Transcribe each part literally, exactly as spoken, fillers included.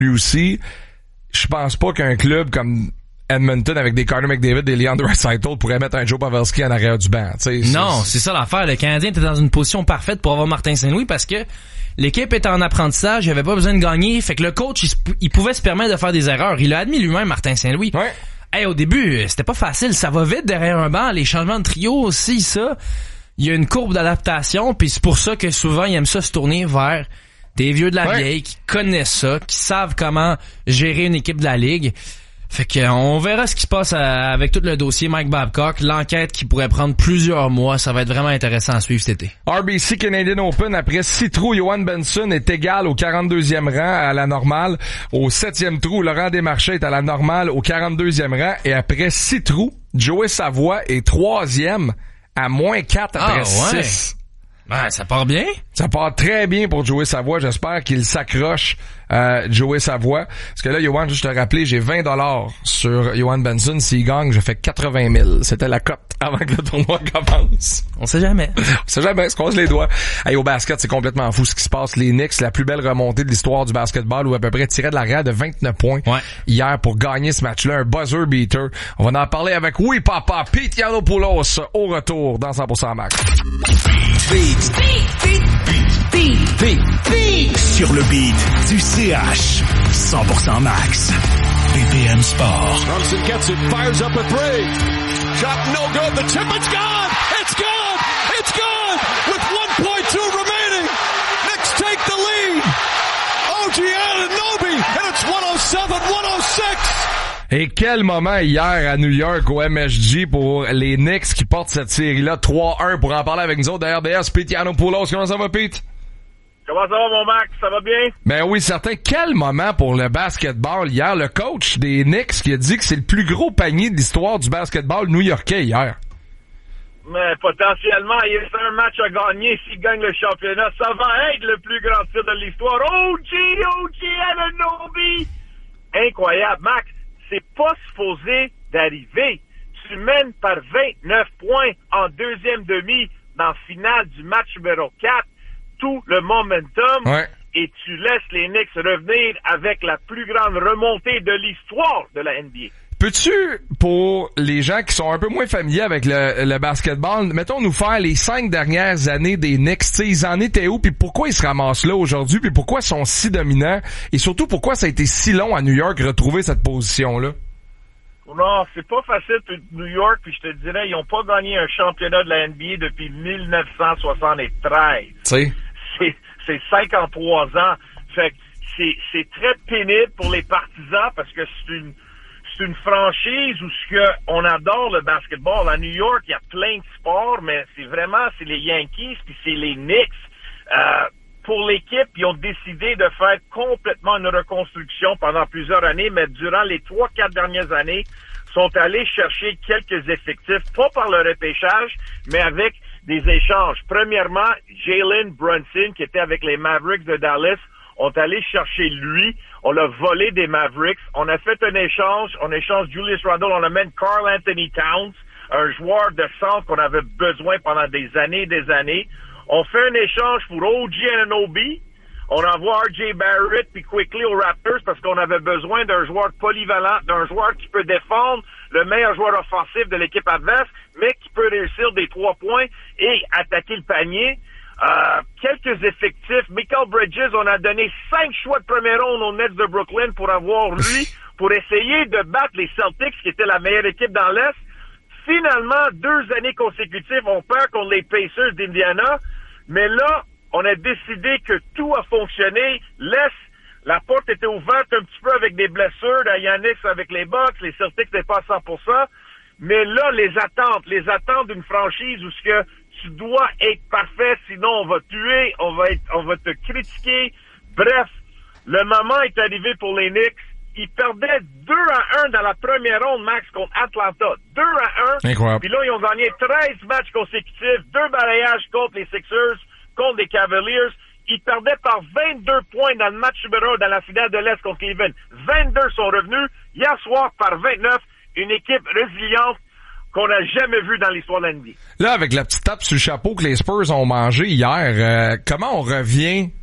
lui aussi. Je pense pas qu'un club comme Edmonton avec des Connor McDavid, des Leon Draisaitl pourrait mettre un Joe Pavelski en arrière du banc. T'sais, non, c'est... c'est ça l'affaire. Le Canadien était dans une position parfaite pour avoir Martin Saint-Louis parce que l'équipe était en apprentissage, il avait pas besoin de gagner. Fait que le coach, il, il pouvait se permettre de faire des erreurs. Il l'a admis lui-même, Martin Saint-Louis. Ouais. Hey, au début, c'était pas facile. Ça va vite derrière un banc. Les changements de trio aussi, ça. Il y a une courbe d'adaptation, puis c'est pour ça que souvent, ils aiment ça se tourner vers des vieux de la ouais. vieille qui connaissent ça, qui savent comment gérer une équipe de la Ligue. Fait que on verra ce qui se passe avec tout le dossier Mike Babcock, l'enquête qui pourrait prendre plusieurs mois, ça va être vraiment intéressant à suivre cet été. R B C Canadian Open, après six trous, Johan Benson est égal au quarante-deuxième rang à la normale. Au septième trou, Laurent Desmarchais est à la normale au quarante-deuxième rang. Et après six trous, Joey Savoie est troisième à moins quatre après ah, ouais. six. Ben, ça part bien. Ça part très bien pour Joey Savoie. J'espère qu'il s'accroche, euh, Joey Savoie. Parce que là, Johan, juste te rappeler, j'ai vingt dollars sur Johan Benson. S'il gagne, je fais quatre-vingt mille. C'était la cote avant que le tournoi commence. On sait jamais. On sait jamais, se croise les doigts. Hey, au basket, c'est complètement fou ce qui se passe. Les Knicks, la plus belle remontée de l'histoire du basketball, où à peu près tiraient de l'arrière de vingt-neuf points ouais. hier pour gagner ce match-là. Un buzzer beater. On va en parler avec Oui Papa, Pete Yiannopoulos au retour dans cent pour cent Max. Beat, beat, beat, beat, beat, beat. Sur le beat du C H. cent pour cent Max. B P M Sport. Brunson gets it, fires up a three. Shot no good, the tip, it's gone! It's gone! It's gone! With one point two remaining. Knicks take the lead. O G Anunoby, and it's one oh seven one oh six. Et quel moment hier à New York au M S G pour les Knicks qui portent cette série-là trois un. Pour en parler avec nous autres de R D S, Pete Yiannopoulos. Comment ça va, Pete? Comment ça va, mon Max? Ça va bien? Ben oui, certain. Quel moment pour le basketball hier. Le coach des Knicks qui a dit que c'est le plus gros panier de l'histoire du basketball new-yorkais hier. Mais potentiellement, il reste un match à gagner. S'il gagne le championnat, ça va être le plus grand titre de l'histoire. O G, O G Anunoby! Incroyable, Max. C'est pas supposé d'arriver. Tu mènes par vingt-neuf points en deuxième demi dans la finale du match numéro quatre. Tout le momentum. Ouais. Et tu laisses les Knicks revenir avec la plus grande remontée de l'histoire de la N B A. Peux-tu, pour les gens qui sont un peu moins familiers avec le, le basketball, mettons nous faire les cinq dernières années des Knicks, t'sais, ils en étaient où, puis pourquoi ils se ramassent là aujourd'hui, puis pourquoi ils sont si dominants, et surtout pourquoi ça a été si long à New York retrouver cette position-là? Non, c'est pas facile pour New York, puis je te dirais, ils ont pas gagné un championnat de la N B A depuis dix-neuf cent soixante-treize. T'sais. C'est, c'est cinquante-trois ans. Fait que c'est, c'est très pénible pour les partisans parce que c'est une, c'est une franchise où ce que on adore le basketball. À New York, il y a plein de sports, mais c'est vraiment, c'est les Yankees puis c'est les Knicks. Euh, pour l'équipe, ils ont décidé de faire complètement une reconstruction pendant plusieurs années, mais durant les trois, quatre dernières années, sont allés chercher quelques effectifs, pas par le repêchage, mais avec des échanges. Premièrement, Jalen Brunson, qui était avec les Mavericks de Dallas, ont allé chercher lui. On l'a volé des Mavericks. On a fait un échange. On échange Julius Randle. On amène Karl Anthony Towns, un joueur de centre qu'on avait besoin pendant des années et des années. On fait un échange pour O G Anunoby. On envoie R J Barrett puis Quickly aux Raptors parce qu'on avait besoin d'un joueur polyvalent, d'un joueur qui peut défendre, le meilleur joueur offensif de l'équipe adverse, mais qui peut réussir des trois points et attaquer le panier. Euh, quelques effectifs. Michael Bridges, on a donné cinq choix de première ronde aux Nets de Brooklyn pour avoir lui, pour essayer de battre les Celtics, qui étaient la meilleure équipe dans l'Est. Finalement, deux années consécutives, on perd contre les Pacers d'Indiana. Mais là, on a décidé que tout a fonctionné. L'Est, la porte était ouverte un petit peu avec des blessures. Giannis avec les Bucks, les Celtics n'étaient pas à cent pour cent. Mais là, les attentes, les attentes d'une franchise où ce que tu dois être parfait, sinon on va tuer, on va être, on va te critiquer. Bref, le moment est arrivé pour les Knicks. Ils perdaient deux à un dans la première ronde, Max, contre Atlanta. deux à un. Incroyable. Puis là, ils ont gagné treize matchs consécutifs, deux balayages contre les Sixers, contre les Cavaliers. Ils perdaient par vingt-deux points dans le match numéro un dans la finale de l'Est contre Cleveland. vingt-deux sont revenus. Hier soir, par vingt-neuf, une équipe résiliente qu'on n'a jamais vue dans l'histoire de l'N B A. Là, avec la petite tape sur le chapeau que les Spurs ont mangé hier, euh, comment on revient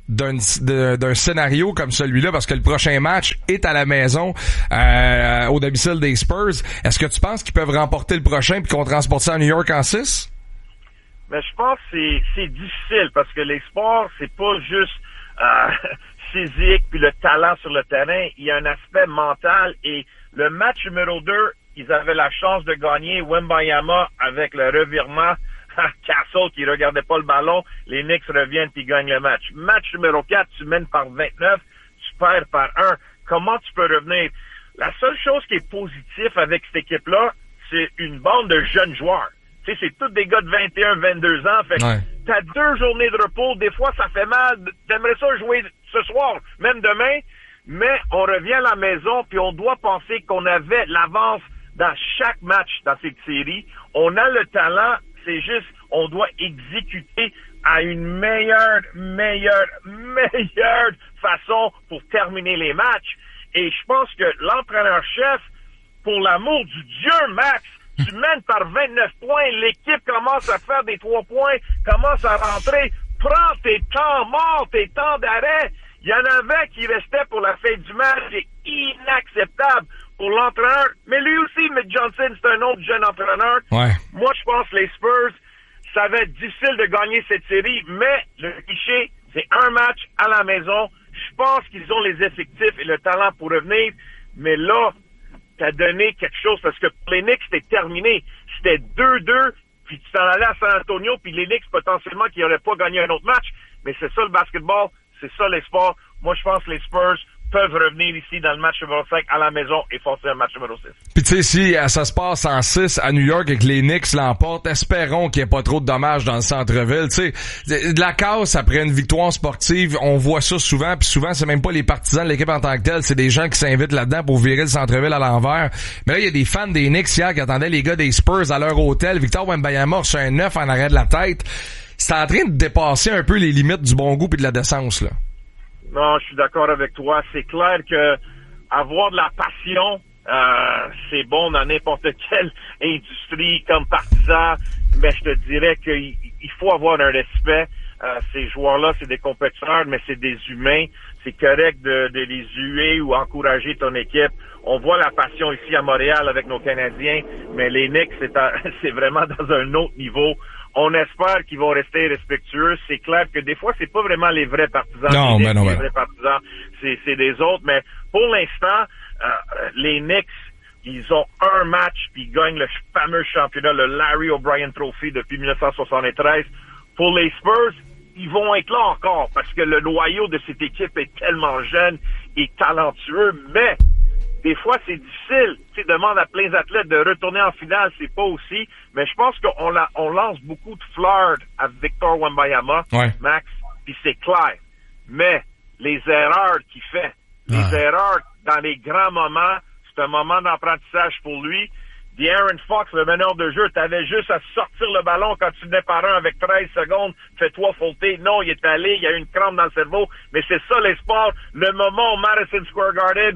d'un, de, d'un scénario comme celui-là, parce que le prochain match est à la maison, euh, au domicile des Spurs. Est-ce que tu penses qu'ils peuvent remporter le prochain puis qu'on transporte ça à New York en six? Mais je pense que c'est, c'est difficile parce que les sports, c'est pas juste euh, physique puis le talent sur le terrain. Il y a un aspect mental et le match numéro deux, ils avaient la chance de gagner Wembanyama avec le revirement à Castle qui regardait pas le ballon. Les Knicks reviennent puis gagnent le match. Match numéro quatre, tu mènes par vingt-neuf, tu perds par un. Comment tu peux revenir? La seule chose qui est positive avec cette équipe-là, c'est une bande de jeunes joueurs. Tu sais, c'est tous des gars de vingt et un, vingt-deux ans. Fait que ouais. T'as deux journées de repos. Des fois, ça fait mal. T'aimerais ça jouer ce soir, même demain. Mais on revient à la maison puis on doit penser qu'on avait l'avance dans chaque match dans cette série. On a le talent. C'est juste, on doit exécuter à une meilleure, meilleure, meilleure façon pour terminer les matchs. Et je pense que l'entraîneur-chef, pour l'amour du Dieu, Max, tu mènes par vingt-neuf points, l'équipe commence à faire des trois points, commence à rentrer, prends tes temps morts, tes temps d'arrêt. Il y en avait qui restaient pour la fin du match, c'est inacceptable pour l'entraîneur. Mais lui aussi, Mick Johnson, c'est un autre jeune entraîneur. Ouais. Moi, je pense que les Spurs, ça va être difficile de gagner cette série, mais le cliché, c'est un match à la maison. Je pense qu'ils ont les effectifs et le talent pour revenir, mais là, t'as donné quelque chose, parce que pour les Knicks, c'était terminé. C'était deux deux, puis tu t'en allais à San Antonio, puis les Knicks, potentiellement, qui n'auraient pas gagné un autre match. Mais c'est ça le basketball, c'est ça les sports. Moi, je pense que les Spurs peuvent revenir ici dans le match numéro cinq à la maison et forcer un match numéro six. Puis tu sais, si ça se passe en six à New York et que les Knicks l'emportent, espérons qu'il n'y ait pas trop de dommages dans le centre-ville. Tu sais, de la casse après une victoire sportive, on voit ça souvent, puis souvent, c'est même pas les partisans de l'équipe en tant que telle, c'est des gens qui s'invitent là-dedans pour virer le centre-ville à l'envers. Mais là, il y a des fans des Knicks hier qui attendaient les gars des Spurs à leur hôtel. Victor Wembanyama reçoit un neuf en arrêt de la tête. C'est en train de dépasser un peu les limites du bon goût et de la décence, là. Non, je suis d'accord avec toi. C'est clair que avoir de la passion, euh, c'est bon dans n'importe quelle industrie comme partisan, mais je te dirais qu'il il faut avoir un respect. Euh, ces joueurs-là, c'est des compétiteurs, mais c'est des humains. C'est correct de, de les huer ou encourager ton équipe. On voit la passion ici à Montréal avec nos Canadiens, mais les Knicks, c'est, à, c'est vraiment dans un autre niveau. On espère qu'ils vont rester respectueux. C'est clair que des fois, c'est pas vraiment les vrais partisans. Non, les ben non, les ben. vrais partisans, c'est, c'est des autres. Mais pour l'instant, euh, les Knicks, ils ont un match puis ils gagnent le fameux championnat, le Larry O'Brien Trophy depuis dix-neuf cent soixante-treize. Pour les Spurs, ils vont être là encore parce que le noyau de cette équipe est tellement jeune et talentueux, mais des fois, c'est difficile. Tu sais, demande à plein d'athlètes de retourner en finale, c'est pas aussi. Mais je pense qu'on la, on lance beaucoup de fleurs à Victor Wembanyama, ouais. Max, puis c'est clair. Mais les erreurs qu'il fait, les ah. erreurs dans les grands moments, c'est un moment d'apprentissage pour lui. De'Aaron Fox, le meneur de jeu, t'avais juste à sortir le ballon quand tu venais par un avec treize secondes, fais-toi faulter. Non, il est allé, il y a eu une crampe dans le cerveau. Mais c'est ça, les sports. Le moment au Madison Square Garden,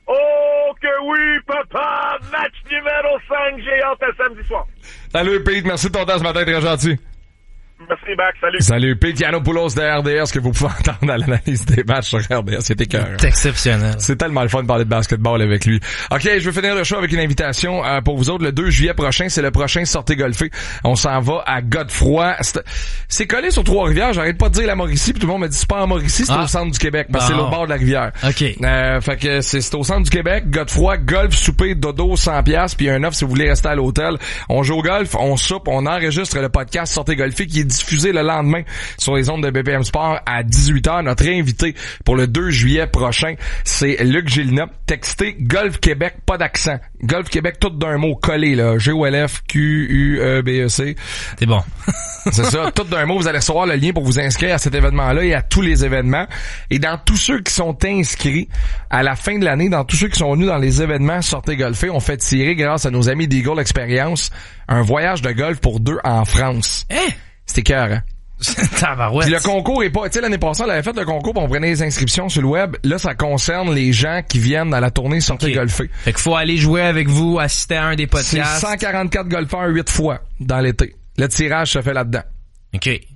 oh que oui, papa! Match numéro cinq, j'ai hâte à samedi soir. Salut Pete, merci de ton temps ce matin, très gentil. Merci, Max, salut. Salut, Pete Yiannopoulos de R D S, que vous pouvez entendre à l'analyse des matchs sur R D S. C'était écœurant. C'est exceptionnel. C'est tellement le fun de parler de basketball avec lui. OK, je vais finir le show avec une invitation euh, pour vous autres. Le deux juillet prochain, c'est le prochain Sortez golfer. On s'en va à Godefroy. C'est, c'est collé sur Trois-Rivières. J'arrête pas de dire la Mauricie, puis tout le monde me dit c'est pas en Mauricie, c'est ah. au centre du Québec, parce que bon. C'est l'autre bord de la rivière. OK. Euh, fait que c'est, c'est au centre du Québec. Godefroy, golf, souper, dodo, cent piastres, puis un offre si vous voulez rester à l'hôtel. On joue au golf, on soupe, on enregistre le podcast Sortez golfer qui est diffusé le lendemain sur les ondes de B P M Sport à dix-huit heures. Notre invité pour le deux juillet prochain, c'est Luc Gélina. Textez Golf Québec, pas d'accent. Golf Québec, tout d'un mot collé, là. G O L F Q U E B E C. C'est bon. C'est ça, tout d'un mot. Vous allez recevoir le lien pour vous inscrire à cet événement-là et à tous les événements. Et dans tous ceux qui sont inscrits, à la fin de l'année, dans tous ceux qui sont venus dans les événements Sortez golfer, on fait tirer, grâce à nos amis d'Eagle Experience, un voyage de golf pour deux en France. Hein? C'était cœur, hein? Tabarouette. Puis le concours est pas, tu sais, l'année passée, on avait fait le concours, on prenait les inscriptions sur le web. Là, ça concerne les gens qui viennent à la tournée Sortez okay. golfer. Fait qu'il faut aller jouer avec vous, assister à un des podcasts. C'est cent quarante-quatre golfeurs huit fois dans l'été. Le tirage se fait là-dedans. OK.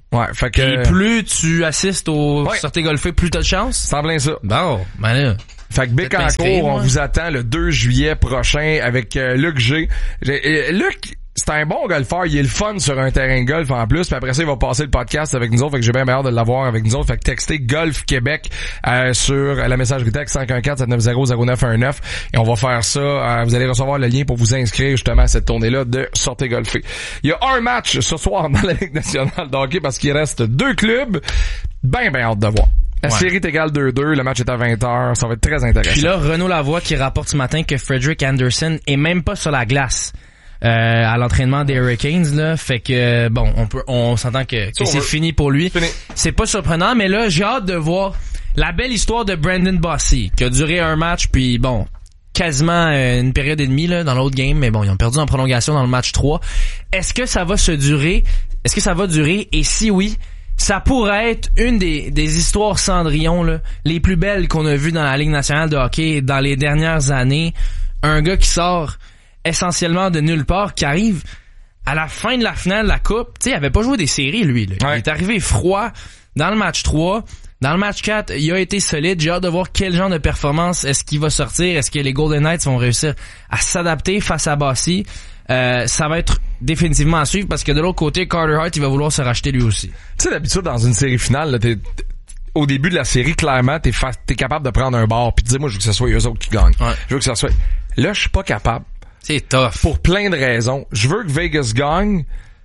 Ouais, fait que... Et plus tu assistes aux ouais. sorties golfées, plus t'as de chance. C'est en plein ça. Bon, ben là... Fait que Bécancour, on vous attend le deux juillet prochain avec euh, Luc G. J'ai, euh, Luc, c'est un bon golfeur, il est le fun sur un terrain de golf en plus, puis après ça, il va passer le podcast avec nous autres, fait que j'ai bien hâte de l'avoir avec nous autres. Fait que textez Golf Québec euh, sur la messagerie texte cinq un quatre sept neuf zéro zéro neuf un neuf et on va faire ça. Euh, vous allez recevoir le lien pour vous inscrire justement à cette tournée-là de Sortez Golfer. Il y a un match ce soir dans la Ligue nationale de hockey parce qu'il reste deux clubs. Ben, ben hâte de voir. La ouais. série est égale deux deux, le match est à vingt heures, ça va être très intéressant. Puis là, Renaud Lavoie qui rapporte ce matin que Frederick Anderson est même pas sur la glace euh, à l'entraînement des Hurricanes, là, fait que bon, on peut, on s'entend que, que c'est fini pour lui. Fini. C'est pas surprenant, mais là, j'ai hâte de voir la belle histoire de Brandon Bossy, qui a duré un match, puis bon, quasiment une période et demie là dans l'autre game, mais bon, ils ont perdu en prolongation dans le match trois. Est-ce que ça va se durer? Est-ce que ça va durer? Et si oui, ça pourrait être une des, des histoires Cendrillon là, les plus belles qu'on a vues dans la Ligue nationale de hockey dans les dernières années. Un gars qui sort essentiellement de nulle part, qui arrive à la fin de la finale de la Coupe. Tu sais, il avait pas joué des séries, lui. Là. Ouais. Il est arrivé froid dans le match trois. Dans le match quatre, il a été solide. J'ai hâte de voir quel genre de performance est-ce qu'il va sortir. Est-ce que les Golden Knights vont réussir à s'adapter face à Bossy? Euh, ça va être définitivement à suivre parce que de l'autre côté, Carter Hart, il va vouloir se racheter lui aussi. Tu sais, d'habitude, dans une série finale, là, t'es, t'es, au début de la série, clairement, t'es, fa- t'es capable de prendre un bord pis de dire, moi, je veux que ce soit eux autres qui gagnent. Ouais. Je veux que ça soit... Là, je suis pas capable. C'est tough. Pour plein de raisons. Je veux que Vegas gagne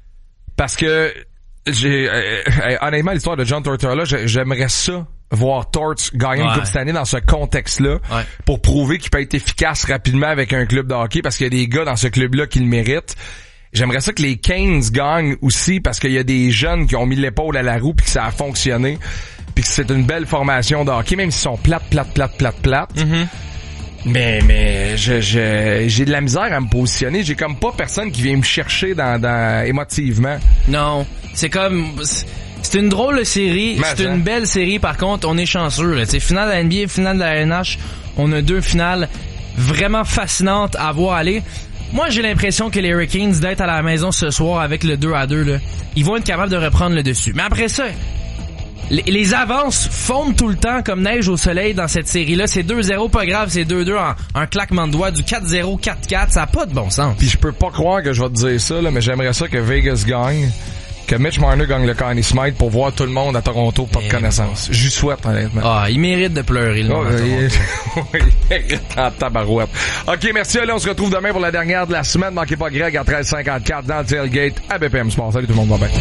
parce que j'ai... Euh, euh, honnêtement, l'histoire de John Tortorella, j'aimerais ça voir Torts gagner ouais. une coupe cette année dans ce contexte-là ouais. pour prouver qu'il peut être efficace rapidement avec un club de hockey parce qu'il y a des gars dans ce club-là qui le méritent. J'aimerais ça que les Canes gagnent aussi parce qu'il y a des jeunes qui ont mis l'épaule à la roue puis que ça a fonctionné puis que c'est une belle formation de hockey même s'ils sont plates, plates, plates, plates, plates. Mm-hmm. Mais mais je, je j'ai de la misère à me positionner. J'ai comme pas personne qui vient me chercher dans, dans émotivement. Non, c'est comme... C'est une drôle de série, mais c'est hein? une belle série par contre, on est chanceux. Tu sais, finale de la N B A, finale de la N H, on a deux finales vraiment fascinantes à voir aller. Moi, j'ai l'impression que les Hurricanes, d'être à la maison ce soir avec le deux à deux, là, ils vont être capables de reprendre le dessus. Mais après ça, les, les avances fondent tout le temps comme neige au soleil dans cette série-là. C'est deux zéro, pas grave, c'est deux deux en un claquement de doigts, du quatre zéro, quatre quatre, ça a pas de bon sens. Puis je peux pas croire que je vais te dire ça, là, mais j'aimerais ça que Vegas gagne. Que Mitch Marner gagne le Connie Smythe pour voir tout le monde à Toronto pas de connaissance. J'y souhaite, honnêtement. Ah, il mérite de pleurer, le monde oh, il, il mérite en tabarouette. OK, merci. Là, on se retrouve demain pour la dernière de la semaine. Manquez pas Greg à treize cinquante-quatre dans le tailgate à B P M Sport. Salut tout le monde, va bien.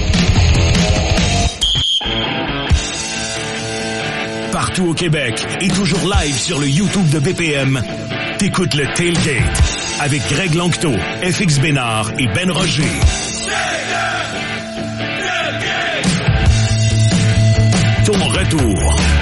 Partout au Québec et toujours live sur le YouTube de B P M, t'écoutes le Tailgate avec Greg Lanctot, F X Bénard et Ben Roger. Ton retour